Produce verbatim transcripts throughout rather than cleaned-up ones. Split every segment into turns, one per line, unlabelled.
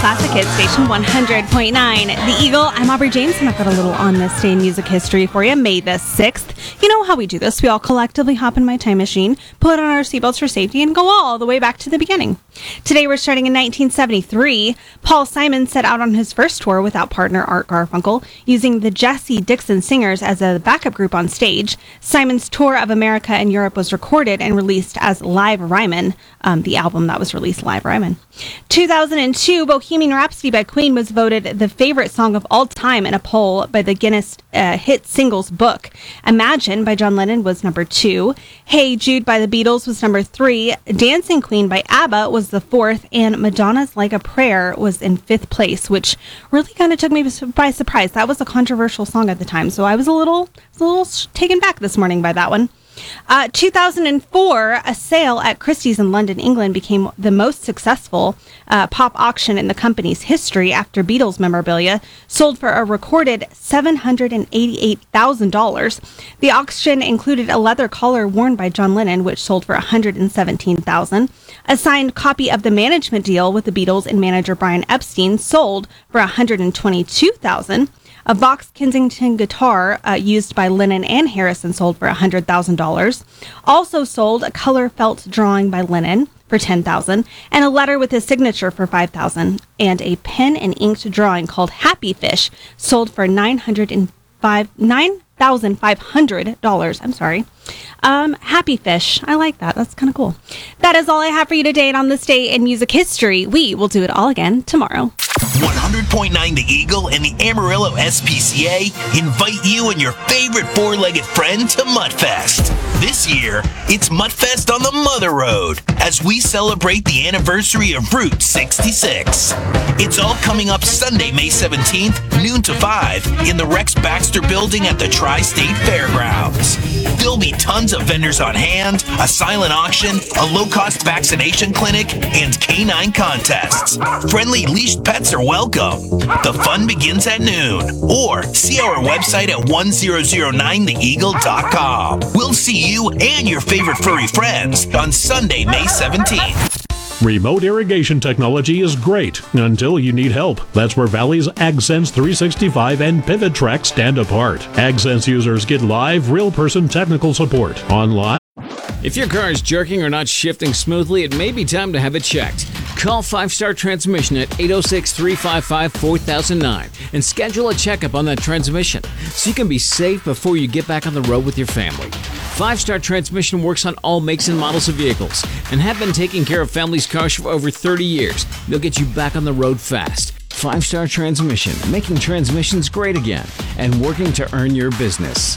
Classic Hit Station one hundred point nine. The Eagle. I'm Aubrey James, and I've got a little on this day in music history for you. May the sixth. You know how we do this. We all collectively hop in my time machine, put on our seatbelts for safety, and go all the way back to the beginning. Today we're starting in nineteen seventy-three. Paul Simon set out on his first tour without partner Art Garfunkel, using the Jesse Dixon Singers as a backup group on stage. Simon's tour of America and Europe was recorded and released as Live Ryman, um, the album that was released, Live Ryman. two thousand two, Bohemian Rhapsody by Queen was voted the favorite song of all time in a poll by the Guinness uh, Hit Singles Book. Imagine by John Lennon was number two. Hey Jude by the Beatles was number three. Dancing Queen by ABBA was the fourth. And Madonna's Like a Prayer was in fifth place, which really kind of took me by surprise. That was a controversial song at the time, so I was a little, a little taken back this morning by that one. Uh, two thousand four, a sale at Christie's in London, England became the most successful uh, pop auction in the company's history after Beatles memorabilia sold for a recorded seven hundred eighty-eight thousand dollars. The auction included a leather collar worn by John Lennon, which sold for one hundred seventeen thousand dollars. A signed copy of the management deal with the Beatles and manager Brian Epstein sold for one hundred twenty-two thousand dollars. A Vox Kensington guitar uh, used by Lennon and Harrison sold for one hundred thousand dollars. Also sold a color felt drawing by Lennon for ten thousand dollars, and a letter with his signature for five thousand dollars, and a pen and inked drawing called Happy Fish sold for nine hundred five thousand five hundred dollars. I'm sorry. Um, Happy Fish. I like that. That's kind of cool. That is all I have for you today, and on this day in music history, we will do it all again tomorrow.
one hundred point nine The Eagle and the Amarillo S P C A invite you and your favorite four-legged friend to Mudfest. This year, it's Mudfest on the Mother Road as we celebrate the anniversary of Route sixty-six. It's all coming up Sunday, May seventeenth, noon to five, in the Rex Baxter Building at the Tri-State Fairgrounds. There'll be tons of vendors on hand, a silent auction, a low-cost vaccination clinic, and canine contests. Friendly leashed pets are welcome. The fun begins at noon. Or see our website at one thousand nine the eagle dot com. We'll see you and your favorite furry friends on Sunday, May seventeenth.
Remote irrigation technology is great until you need help. That's where Valley's AgSense three sixty-five and PivotTrack stand apart. AgSense users get live, real-person technical support online.
If your car is jerking or not shifting smoothly, it may be time to have it checked. Call Five Star Transmission at eight oh six, three five five, four thousand nine and schedule a checkup on that transmission so you can be safe before you get back on the road with your family. Five Star Transmission works on all makes and models of vehicles and have been taking care of families' cars for over thirty years. They'll get you back on the road fast. Five Star Transmission, making transmissions great again and working to earn your business.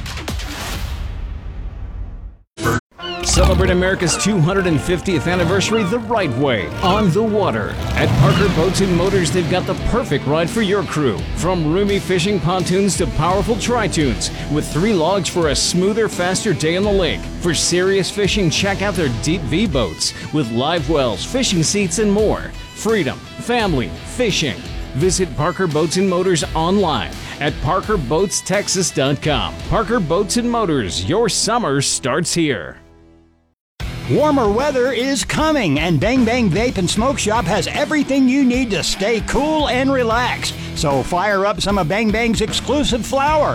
Celebrate America's two hundred fiftieth anniversary the right way, on the water. At Parker Boats and Motors, they've got the perfect ride for your crew. From roomy fishing pontoons to powerful tri-tunes, with three logs for a smoother, faster day on the lake. For serious fishing, check out their Deep V boats, with live wells, fishing seats, and more. Freedom, family, fishing. Visit Parker Boats and Motors online at parker boats texas dot com. Parker Boats and Motors, your summer starts here.
Warmer weather is coming, and Bang Bang Vape and Smoke Shop has everything you need to stay cool and relaxed. So fire up some of Bang Bang's exclusive flower.